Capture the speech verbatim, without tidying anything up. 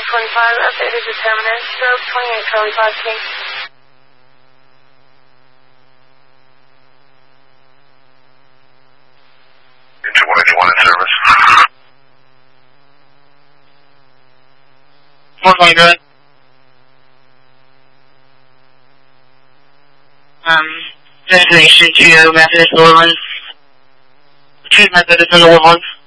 twenty-five, updated determinant, stroke twenty-eight, Charlie five King. Engine one eighty-one in service. one twenty, good. Um, destination to Methodist Orleans. Treatment method is in Orleans.